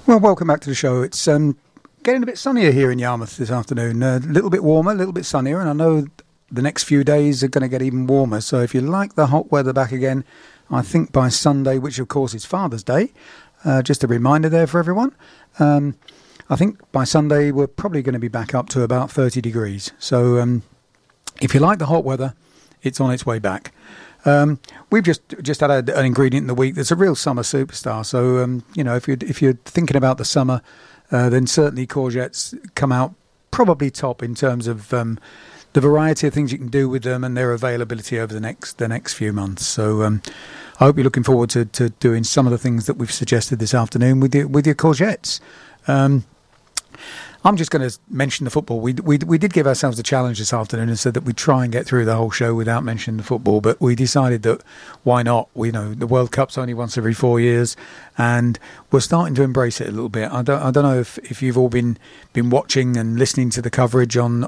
Well, welcome back to the show. It's getting a bit sunnier here in Yarmouth this afternoon. A little bit warmer, a little bit sunnier, and I know the next few days are going to get even warmer. So if you like the hot weather back again, I think by Sunday, which of course is Father's Day, just a reminder there for everyone, I think by Sunday we're probably going to be back up to about 30 degrees. So if you like the hot weather, it's on its way back. We've just had an ingredient in the week that's a real summer superstar. So if you're thinking about the summer, then certainly courgettes come out probably top in terms of the variety of things you can do with them and their availability over the next few months. So I hope you're looking forward to doing some of the things that we've suggested this afternoon with your courgettes. I'm just going to mention the football. We did give ourselves a challenge this afternoon and said that we'd try and get through the whole show without mentioning the football, but we decided that why not? The World Cup's only once every 4 years, and we're starting to embrace it a little bit. I don't know if you've all been watching and listening to the coverage on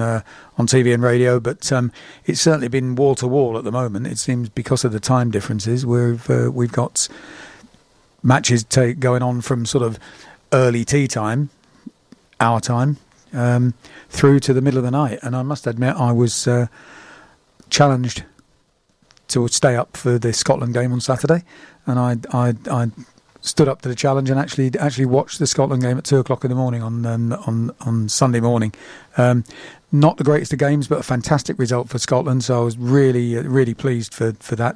TV and radio, but it's certainly been wall to wall at the moment. It seems because of the time differences, we've got matches going on from sort of early tea time, our time, through to the middle of the night. And I must admit, I was challenged to stay up for the Scotland game on Saturday, and I stood up to the challenge and actually watched the Scotland game at 2:00 in the morning on Sunday morning. Not the greatest of games, but a fantastic result for Scotland. So I was really pleased for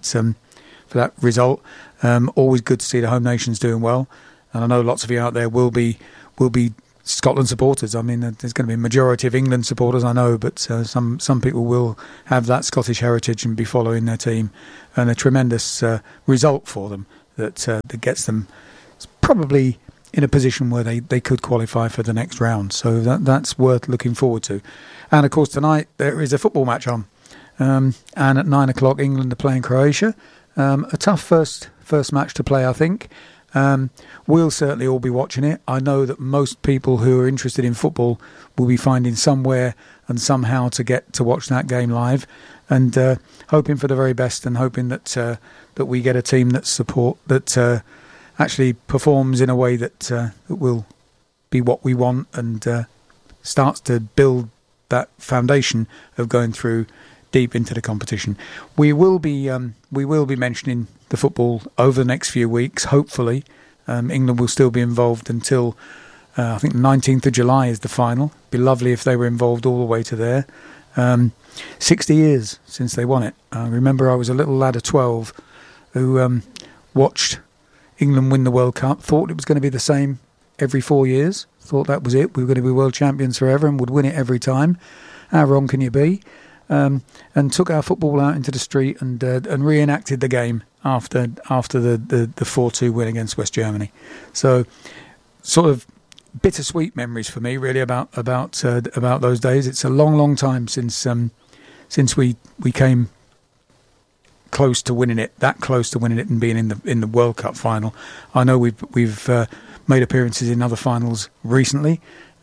that result. Always good to see the home nations doing well, and I know lots of you out there will be Scotland supporters. I mean, there's going to be a majority of England supporters, I know, but some people will have that Scottish heritage and be following their team, and a tremendous result for them that gets them probably in a position where they could qualify for the next round. So that's worth looking forward to. And of course tonight there is a football match on, and at 9:00 England are playing Croatia. A tough first match to play, I think. We'll certainly all be watching it. I know that most people who are interested in football will be finding somewhere and somehow to get to watch that game live, and hoping for the very best, and hoping that we get a team that actually performs in a way that will be what we want, and starts to build that foundation of going through deep into the competition. We will be mentioning the football over the next few weeks. Hopefully, England will still be involved until I think the 19th of July is the final. Be lovely if they were involved all the way to there. 60 years since they won it. I remember I was a little lad of 12 who watched England win the World Cup. Thought it was going to be the same every 4 years. Thought that was it. We were going to be world champions forever and would win it every time. How wrong can you be? And took our football out into the street and reenacted the game after the 4-2 win against West Germany. So, sort of bittersweet memories for me, really, about those days. It's a long time since we came close to winning it, and being in the World Cup final. I know we've made appearances in other finals recently.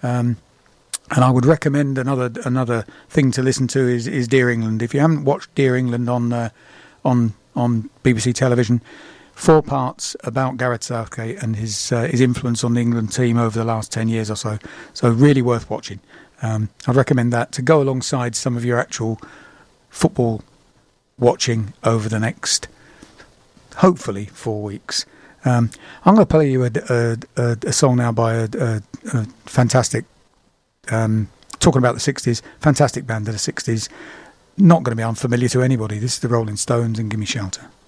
And I would recommend another thing to listen to is Dear England. If you haven't watched Dear England on BBC television, 4 parts about Gareth Southgate and his influence on the England team over the last 10 years or so. So really worth watching. I'd recommend that to go alongside some of your actual football watching over the next, hopefully, 4 weeks. I'm going to play you a song now by a fantastic. Talking about the 60s, fantastic band of the 60s, not going to be unfamiliar to anybody. This is the Rolling Stones and Gimme Shelter.